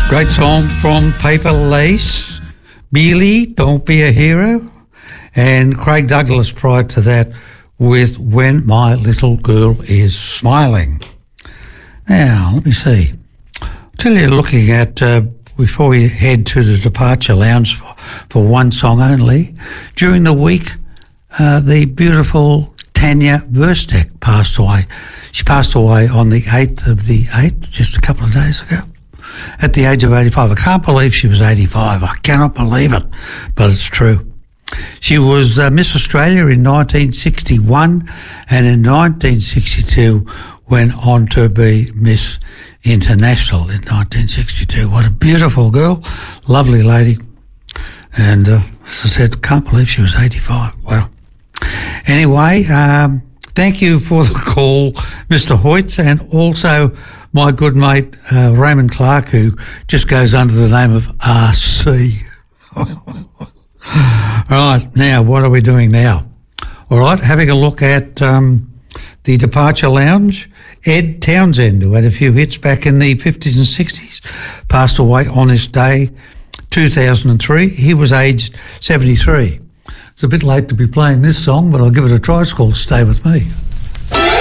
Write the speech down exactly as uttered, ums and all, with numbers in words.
Great song from Paper Lace. Beely, Don't Be a Hero. And Craig Douglas prior to that with When My Little Girl Is Smiling. Now, let me see. I'll tell you, looking at, uh, before we head to the Departure Lounge for, for one song only, during the week, uh, the beautiful Tanya Verstek passed away. She passed away on the eighth of the eighth, just a couple of days ago, at the age of eighty-five. I can't believe she was eighty-five. I cannot believe it, but it's true. She was uh, Miss Australia in nineteen sixty-one, and in nineteen sixty-two went on to be Miss International in nineteen sixty-two. What a beautiful girl, lovely lady. And uh, as I said, can't believe she was eighty-five. Wow. Anyway, um, thank you for the call, Mister Hoyts, and also my good mate uh, Raymond Clark, who just goes under the name of R C. Right, now, what are we doing now? All right, having a look at um, the Departure Lounge. Ed Townsend, who had a few hits back in the fifties and sixties, passed away on this day, two thousand three. He was aged seventy-three. It's a bit late to be playing this song, but I'll give it a try. It's called Stay With Me.